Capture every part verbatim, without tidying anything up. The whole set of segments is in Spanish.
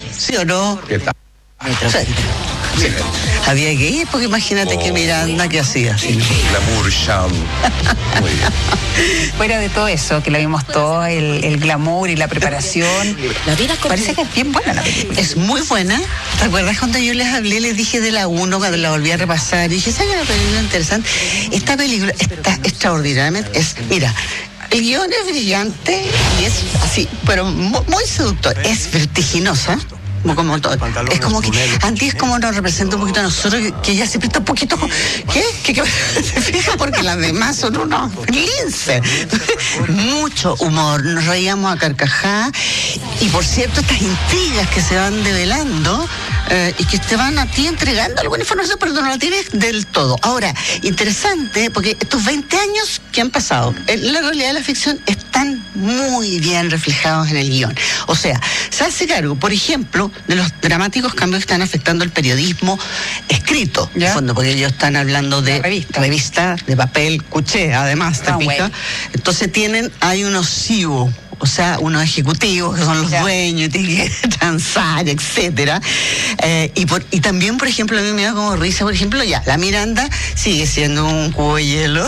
¿Sí o no? ¿Qué tal? Sí. Sí. Había que ir, porque imagínate oh, que Miranda, ¿qué hacía? Así, ¿no? Glamour, charm. Muy bien. Fuera de todo eso, que lo vimos todo, el, el glamour y la preparación, la vida parece que es bien buena la película. Es muy buena. ¿Te acuerdas cuando yo les hablé, les dije de la uno, cuando la volví a repasar? Y dije, ¿sabes una película interesante? Esta película está extraordinariamente, es, mira, el guión es brillante y es así, pero muy, muy seductor. Es vertiginosa. Como, como todo. Es como que Andy es como nos representa un poquito a nosotros, que, que ella siempre está un poquito. ¿Qué? ¿Qué, qué se fija? Porque las demás son unos linces. Mucho humor, nos reíamos a carcajadas. Y por cierto, estas intrigas que se van develando eh, y que te van a ti entregando alguna información, pero no la tienes del todo. Ahora, interesante, porque estos veinte años que han pasado, en la realidad de la ficción están muy bien reflejados en el guión. O sea, se hace cargo, por ejemplo, de los dramáticos cambios que están afectando el periodismo escrito, en fondo, porque ellos están hablando de revista, revista de papel, cuché, además, ¿te fijas? Entonces tienen, hay unos C E O, o sea, unos ejecutivos que son los ya. dueños, tienen que transar, etcétera. Eh, y, por, y también, por ejemplo, a mí me da como risa, por ejemplo, ya, la Miranda sigue siendo un cubo de hielo,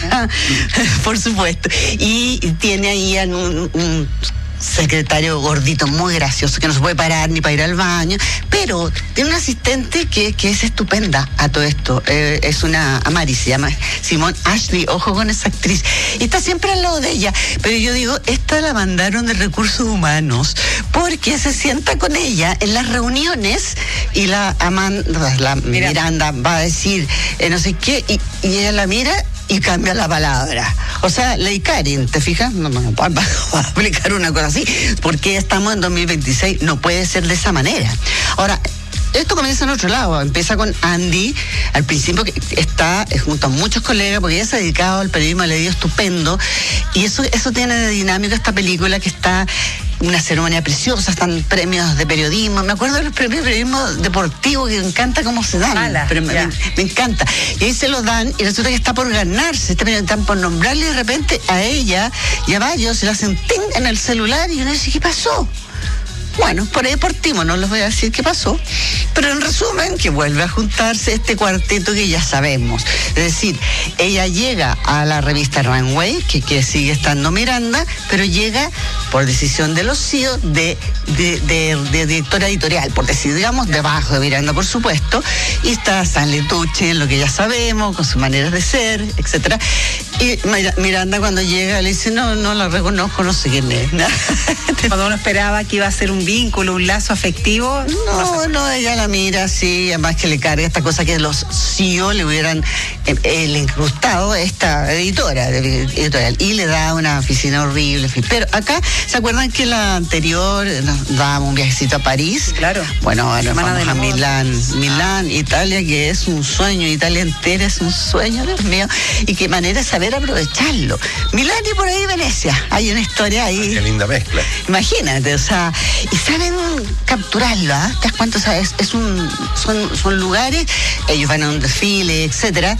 por supuesto, y, y tiene ahí un, un secretario gordito muy gracioso que no se puede parar ni para ir al baño, pero tiene una asistente que, que es estupenda a todo esto. Eh, es una Amari, se llama Simone Ashley, ojo con esa actriz, y está siempre al lado de ella, pero yo digo, esta la mandaron de recursos humanos porque se sienta con ella en las reuniones y la Amanda, la Miranda, Miranda va a decir eh, no sé qué, y, y ella la mira y cambia la palabra. O sea, Ley Karin, ¿te fijas? No, no, no va a aplicar una cosa así, porque estamos en dos mil veintiséis, no puede ser de esa manera. Ahora, esto comienza en otro lado, empieza con Andy, al principio que está junto a muchos colegas, porque ella se ha dedicado al periodismo, le dio estupendo, y eso, eso tiene de dinámica esta película, que está una ceremonia preciosa, están premios de periodismo, me acuerdo de los premios de periodismo deportivo, que me encanta cómo se dan, Ala, pero me, me, me encanta, y ahí se los dan, y resulta que está por ganarse, este premio, están por nombrarle, y de repente a ella y a varios se le hacen ting en el celular, y uno dice, ¿qué pasó? Bueno, por ahí deportivo, no les voy a decir qué pasó, pero en resumen, que vuelve a juntarse este cuarteto que ya sabemos. Es decir, ella llega a la revista Runway, que, que sigue estando Miranda, pero llega por decisión de los C E O de, de, de, de directora editorial, por decir, digamos, debajo de Miranda, por supuesto, y está Stanley Tucci, lo que ya sabemos, con sus maneras de ser, etcétera. Y Miranda cuando llega le dice, no, no la reconozco, no sé quién es. Cuando uno esperaba que iba a ser un vínculo, un lazo afectivo. No, no, no, ella la mira así, además que le carga esta cosa que los C E O le hubieran eh, eh, incrustado a esta editora, editorial, y le da una oficina horrible. Pero acá, ¿se acuerdan que la anterior nos dábamos un viajecito a París? Claro. Bueno, bueno, vamos a Milán, Milán, ah. Italia, que es un sueño, Italia entera es un sueño, Dios mío, y qué manera de saber aprovecharlo. Milán y por ahí Venecia, hay una historia ahí. Ay, qué linda mezcla. Imagínate, o sea, y saben capturarlo, ¿ah? ¿eh? ¿Te das cuenta? O sea, es, es un, son, son lugares, ellos van a un desfile, etcétera,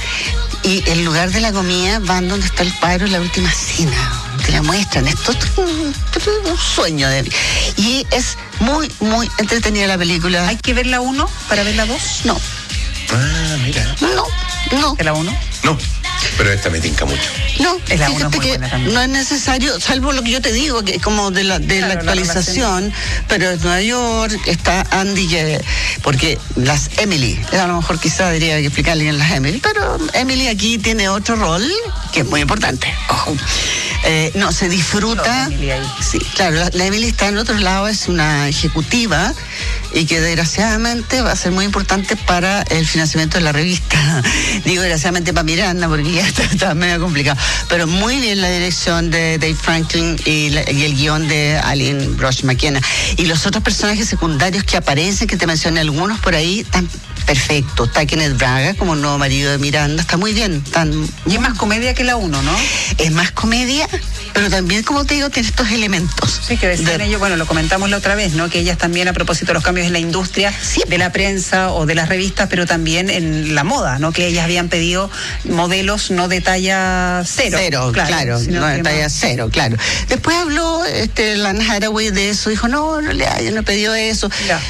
y el lugar de la comida van donde está el padre en la última cena, te la muestran, esto es un, un sueño de y es muy, muy entretenida la película. ¿Hay que ver la uno para ver la dos? No. Ah, mira. No, no. ¿De la uno? No. Pero esta me tinca mucho. No, es la fíjate que no es necesario, salvo lo que yo te digo, que es como de la, de claro, la actualización, la pero en Nueva York está Andy, que, porque las Emily, a lo mejor quizá debería explicarle en las Emily, pero Emily aquí tiene otro rol que es muy importante. Ojo. Eh, no, se disfruta. No, sí, claro, la, la Emily está en otro lado, es una ejecutiva y que desgraciadamente va a ser muy importante para el financiamiento de la revista. Digo desgraciadamente para Miranda, porque ya está, está medio complicado. Pero muy bien la dirección de Dave Franklin y, la, y el guión de Aline Brosh McKenna. Y los otros personajes secundarios que aparecen, que te mencioné algunos por ahí, están perfecto. Está Kenneth Braga como nuevo marido de Miranda, está muy bien. Tan... Y es más comedia que la uno, ¿no? Es más comedia, pero también, como te digo, tiene estos elementos. Sí, que decían de... ellos, bueno, lo comentamos la otra vez, ¿no? Que ellas también, a propósito de los cambios en la industria, sí, de la prensa o de las revistas, pero también en la moda, ¿no? Que ellas habían pedido modelos no de talla cero. Cero, claro, claro no de talla más... cero, claro. Después habló este, Lana Hathaway de eso, dijo, no, en realidad yo no he pedido eso. Ya.